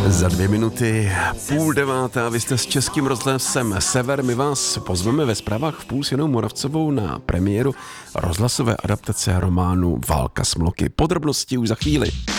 Za 2 minuty 8:30, vy jste s Českým rozhlasem Sever, my vás pozveme ve zprávách v půl s Janou Moravcovou na premiéru rozhlasové adaptace románu Válka smloky. Podrobnosti už za chvíli.